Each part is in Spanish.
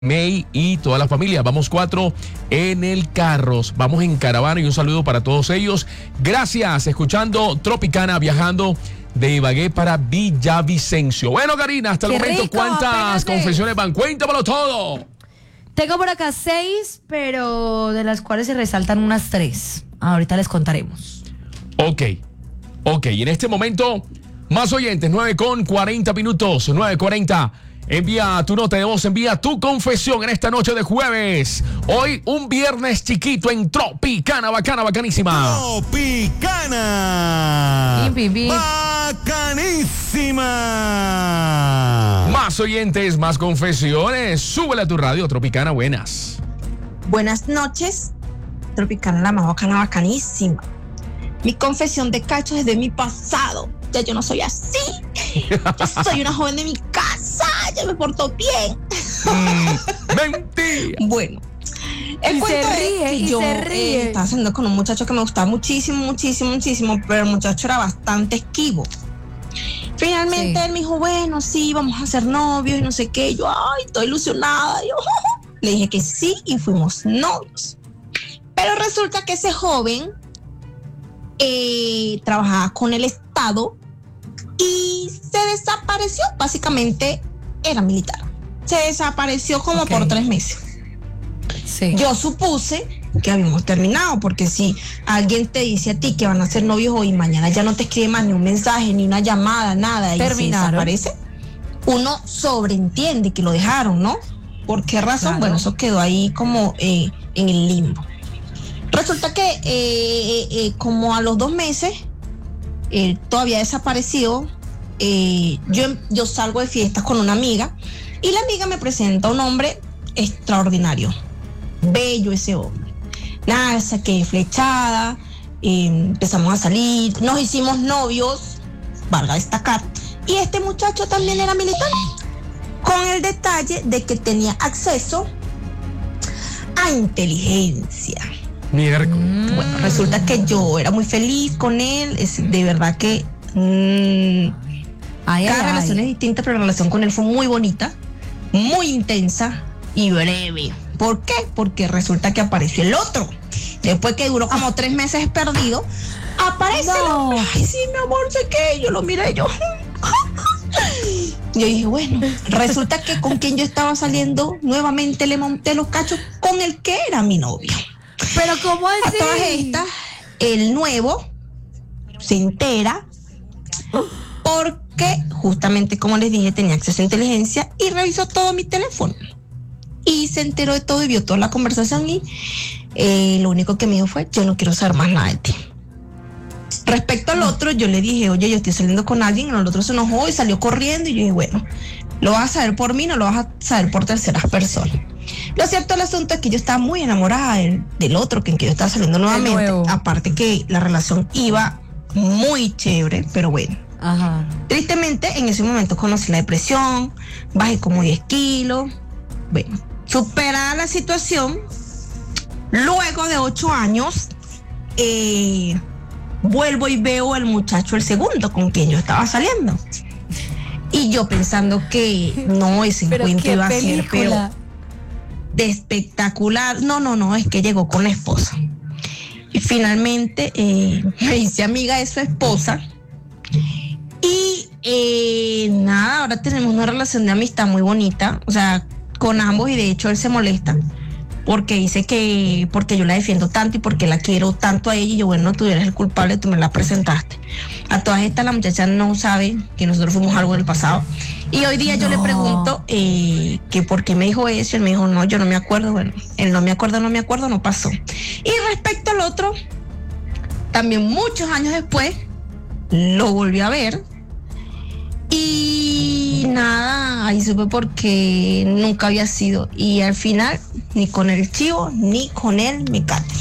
May y toda la familia. Vamos 4 en el carro. Vamos en caravana y un saludo para todos ellos. Gracias. Escuchando Tropicana, viajando de Ibagué para Villavicencio. Bueno, Karina, hasta el momento, rico, ¿cuántas espérate. confesiones van? Cuéntamelo todo. Tengo por acá 6, pero de las cuales se resaltan unas 3. Ahorita les contaremos. Ok. Y en este momento, más oyentes, 9:40 minutos, 9:40. Envía tu nota de voz, envía tu confesión en esta noche de jueves. Hoy un viernes chiquito en Tropicana, bacana, bacanísima. Tropicana. Bim, bim, bim. Bacanísima. Más oyentes, más confesiones. Súbele a tu radio, Tropicana, buenas. Buenas noches, Tropicana, la más bacana, bacanísima. Mi confesión de cacho es de mi pasado. Ya yo no soy así. Yo soy una joven de mi casa. Ya me porto bien. Mentira. Bueno, el Y cuento se es ríe, que y yo se ríe. estaba saliendo con un muchacho que me gustaba muchísimo, pero el muchacho era bastante esquivo. Finalmente Sí. él me dijo, bueno, sí, vamos a ser novios y no sé qué. Yo, ay, estoy ilusionada. Yo, le dije que sí y fuimos novios. Pero resulta que ese joven trabajaba con el Estado y se desapareció. Básicamente era militar. Se desapareció como por 3 meses. Sí. Yo supuse que habíamos terminado, porque si alguien te dice a ti que van a ser novios hoy y mañana ya no te escribe más ni un mensaje, ni una llamada, nada, y se Terminaron. desaparece, uno sobreentiende que lo dejaron, ¿no? ¿Por qué razón? Claro. Bueno, eso quedó ahí como en el limbo. Resulta que como a los 2 meses, todavía desaparecido, yo salgo de fiestas con una amiga y la amiga me presenta a un hombre extraordinario, bello ese hombre. Nada, saqué flechada, empezamos a salir, nos hicimos novios, valga destacar, y este muchacho también era militar, con el detalle de que tenía acceso a inteligencia. Miércoles. Bueno, resulta que yo era muy feliz con él, de verdad que Ay, cada ay, relación es ay. distinta, pero la relación con él fue muy bonita, muy intensa y breve. ¿Por qué? Porque resulta que apareció el otro. Después que duró como 3 meses perdido, aparece el No. hombre. Ay, sí, mi amor, sé qué. Yo lo miré, yo dije, bueno, resulta que con quien yo estaba saliendo, nuevamente le monté los cachos con el que era mi novio. Pero ¿cómo A así? todas estas, el nuevo se entera porque justamente, como les dije, tenía acceso a inteligencia y revisó todo mi teléfono. Y se enteró de todo y vio toda la conversación y lo único que me dijo fue, yo no quiero saber más nada de ti. Respecto al otro, yo le dije, oye, yo estoy saliendo con alguien, y el otro se enojó y salió corriendo y yo dije, bueno, lo vas a saber por mí, no lo vas a saber por terceras personas. Lo cierto del asunto es que yo estaba muy enamorada del otro, que en que yo estaba saliendo nuevamente. nuevo. Aparte que la relación iba muy chévere, pero bueno. Ajá. Tristemente, en ese momento conocí la depresión, bajé como 10 kilos. Bueno, superada la situación, luego de 8 años, vuelvo y veo al muchacho, el segundo, con quien yo estaba saliendo. Y yo pensando que no, ese Pero encuentro qué iba a ser, pero película. de espectacular. No, es que llegó con la esposa. Y finalmente me hice amiga de su esposa. Y nada, ahora tenemos una relación de amistad muy bonita, o sea, con ambos, y de hecho él se molesta porque dice que porque yo la defiendo tanto y porque la quiero tanto a ella, y yo, bueno, tú eres el culpable, tú me la presentaste. A todas estas la muchacha no sabe que nosotros fuimos algo del pasado. Y hoy día yo le pregunto que por qué me dijo eso, y él me dijo, no, yo no me acuerdo. Bueno, él no me acuerdo, no pasó. Y respecto al otro, también muchos años después, lo volví a ver. Y nada, ahí supe porque nunca había sido. Y al final, ni con el chivo, ni con el mecate.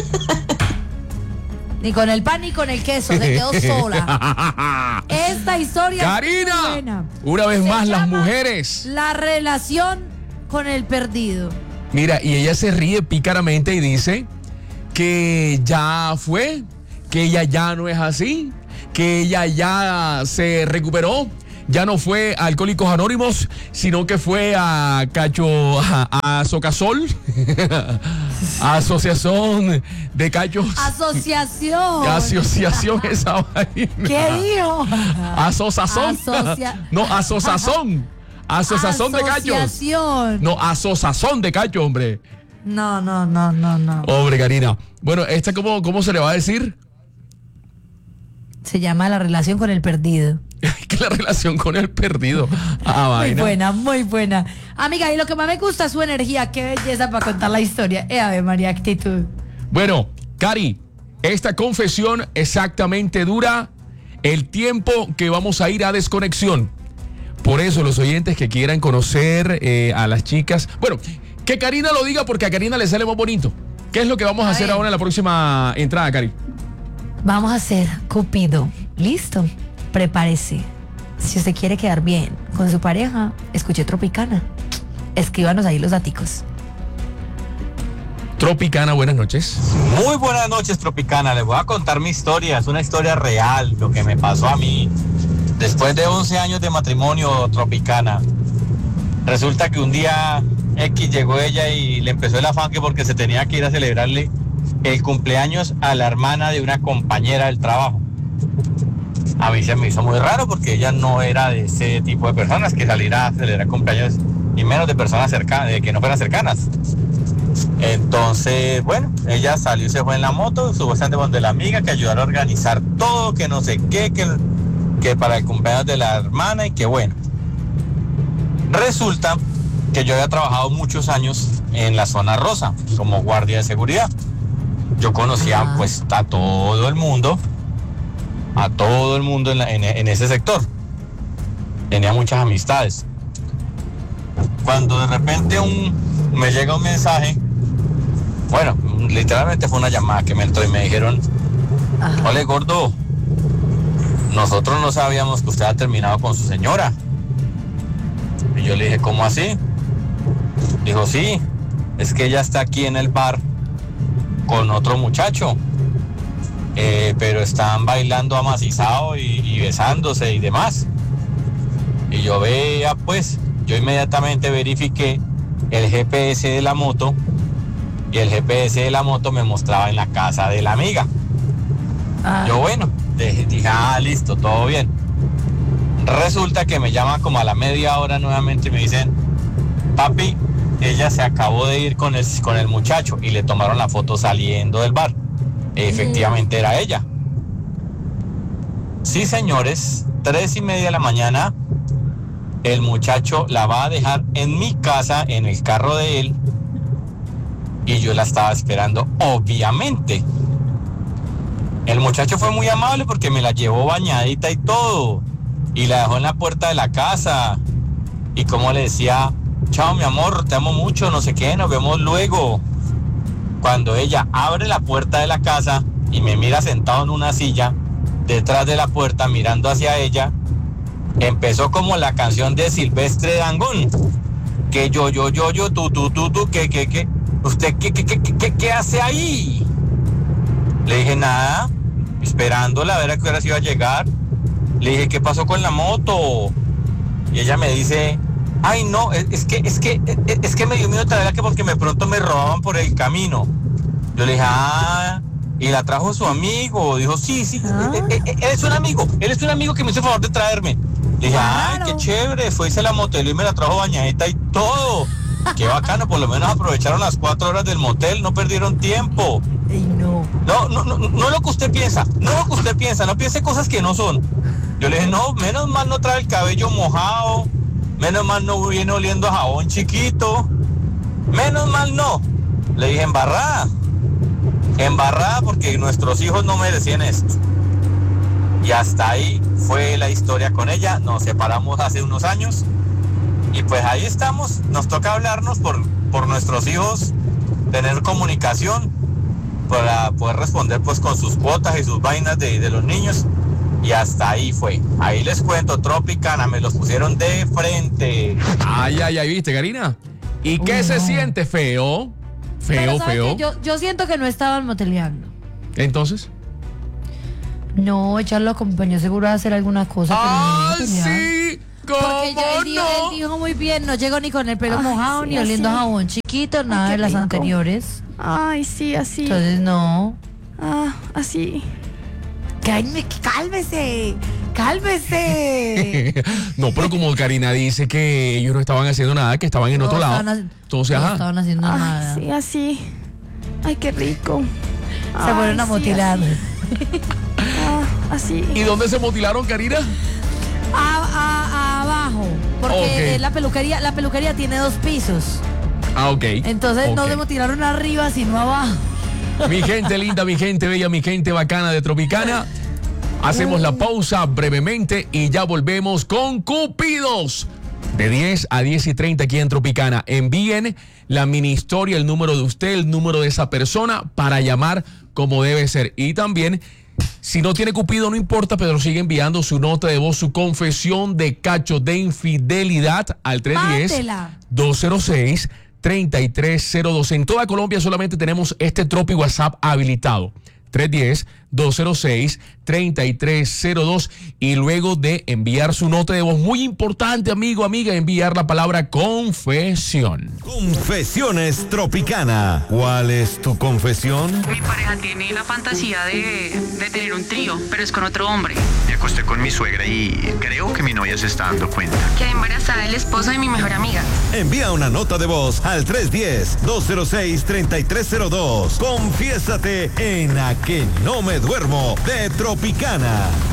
Ni con el pan ni con el queso, se quedó sola. Esta historia es muy Karina, buena. una vez Se más las llama mujeres. La relación con el perdido. Mira, y ella se ríe pícaramente y dice que ya fue, que ella ya no es así, que ella ya se recuperó, ya no fue a Alcohólicos Anónimos, sino que fue a a Socasol, a Asociación de Cachos. Asociación esa vaina. ¿Qué dijo? Asociación. No, asociación. Asociación de Cachos. No, asociación de Cachos, hombre. No. Hombre, Karina. Bueno, ¿esta cómo se le va a decir? Se llama la relación con el perdido. Que la relación con el perdido. Muy buena. Amiga, y lo que más me gusta es su energía. Qué belleza para contar la historia. Ave María, actitud. Bueno, Cari, esta confesión exactamente dura el tiempo que vamos a ir a desconexión. Por eso los oyentes que quieran conocer a las chicas, bueno, que Karina lo diga porque a Karina le sale más bonito. ¿Qué es lo que vamos a hacer ahora en la próxima entrada, Cari? Vamos a hacer Cupido. ¿Listo? Prepárese. Si usted quiere quedar bien con su pareja, escuche Tropicana. Escríbanos ahí los daticos. Tropicana, buenas noches. Muy buenas noches, Tropicana. Les voy a contar mi historia. Es una historia real, lo que me pasó a mí. Después de 11 años de matrimonio, Tropicana. Resulta que un día X llegó ella y le empezó el afán que porque se tenía que ir a celebrarle el cumpleaños a la hermana de una compañera del trabajo. A mí se me hizo muy raro porque ella no era de ese tipo de personas que saliera a celebrar cumpleaños y menos de personas cercanas, que no fueran cercanas. Entonces, bueno, ella salió y se fue en la moto, supuestamente donde la amiga que ayudara a organizar todo, que no sé qué, que para el cumpleaños de la hermana y que bueno. Resulta que yo había trabajado muchos años en la zona rosa como guardia de seguridad. Yo conocía pues a todo el mundo en ese sector. Tenía muchas amistades. Cuando de repente me llega un mensaje, bueno, literalmente fue una llamada que me entró y me dijeron, ole gordo, nosotros no sabíamos que usted ha terminado con su señora. Y yo le dije, ¿cómo así? Dijo, sí, es que ella está aquí en el bar con otro muchacho, pero están bailando amacizado y besándose y demás. Y yo vea, pues, yo inmediatamente verifiqué el GPS de la moto y el GPS de la moto me mostraba en la casa de la amiga. Yo, bueno, dije, listo, todo bien. Resulta que me llaman como a la media hora nuevamente y me dicen, papi, ella se acabó de ir con el muchacho y le tomaron la foto saliendo del bar. Efectivamente era ella. Sí, señores, 3:30 de la mañana, el muchacho la va a dejar en mi casa, en el carro de él, y yo la estaba esperando, obviamente. El muchacho fue muy amable porque me la llevó bañadita y todo, y la dejó en la puerta de la casa, y como le decía, chao mi amor, te amo mucho, no sé qué, nos vemos luego. Cuando ella abre la puerta de la casa y me mira sentado en una silla detrás de la puerta mirando hacia ella, empezó como la canción de Silvestre Dangond, que yo, tú, que, usted, ¿qué hace ahí? Le dije, nada, esperándola a ver a qué hora se iba a llegar. Le dije, ¿qué pasó con la moto? Y ella me dice, ay no, es que me dio miedo traerla que porque pronto me robaban por el camino. Yo le dije, y la trajo su amigo. Dijo, sí, él es un amigo que me hizo el favor de traerme. Le dije, ay, qué chévere, fue y se la moteló y me la trajo bañadita y todo. Qué bacano, por lo menos aprovecharon las 4 horas del motel, no perdieron tiempo. No lo que usted piensa, no piense cosas que no son. Yo le dije, no, menos mal no trae el cabello mojado, menos mal no viene oliendo a jabón chiquito, menos mal no. Le dije, embarrada porque nuestros hijos no merecían esto. Y hasta ahí fue la historia con ella, nos separamos hace unos años y pues ahí estamos, nos toca hablarnos por nuestros hijos, tener comunicación para poder responder pues con sus cuotas y sus vainas de los niños. Y hasta ahí fue. Ahí les cuento, Tropicana, me los pusieron de frente. Ay, ¿viste, Karina? ¿Y qué se siente? Feo. Pero, ¿sabe qué? Yo siento que no estaban moteleando. ¿Entonces? No, ella lo acompañó seguro a hacer alguna cosa. ¡Ah, pero no tenía. sí! Porque ¿Cómo él no? dijo muy bien, no llegó ni con el pelo Ay, mojado, sí, ni oliendo así. jabón chiquito, nada qué de las rico. anteriores. Ay, sí, así. Entonces, no. Así. Cálmese. Cálmese. No, pero como Karina dice que ellos no estaban haciendo nada, que estaban en otro lado. Entonces, no ajá. estaban haciendo Ay, nada. sí, así. Ay, qué rico. Se fueron a Ay, sí, mutilar. Así. ¿Y dónde se mutilaron, Karina? Abajo. Porque Ok. la peluquería tiene 2 pisos. Ah, ok. Entonces no Ok. se mutilaron arriba, sino abajo. Mi gente linda, mi gente bella, mi gente bacana de Tropicana. Hacemos la pausa brevemente y ya volvemos con Cupidos. De 10 a 10:30 aquí en Tropicana. Envíen la mini historia, el número de usted, el número de esa persona para llamar como debe ser. Y también, si no tiene Cupido, no importa, pero sigue enviando su nota de voz, su confesión de cacho de infidelidad al 310-206-3302. En toda Colombia solamente tenemos este Tropi WhatsApp habilitado. 310-206-3302 y luego de enviar su nota de voz, muy importante, amigo, amiga, enviar la palabra confesión. Confesiones Tropicana. ¿Cuál es tu confesión? Mi pareja tiene la fantasía de tener un trío, pero es con otro hombre. Me acosté con mi suegra y creo que mi novia se está dando cuenta. Quedé embarazada del esposo de mi mejor amiga. Envía una nota de voz al 310-206-3302. Confiésate en A Que No Me Duermo de Tropicana.